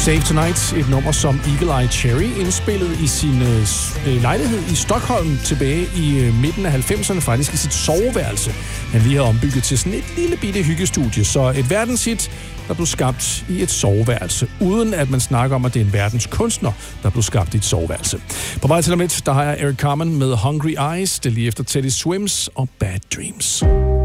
Save Tonight, et nummer, som Eagle Eye Cherry indspillede i sin lejlighed i Stockholm tilbage i midten af 90'erne, faktisk i sit soveværelse. Han lige har ombygget til sådan et lille bitte hyggestudie, så et verdenshit, der blev skabt i et soveværelse, uden at man snakker om, at det er en verdenskunstner, der blev skabt i et soveværelse. På vej til om lidt, der har jeg Eric Carmen med Hungry Eyes, det lige efter Teddy Swims og Bad Dreams.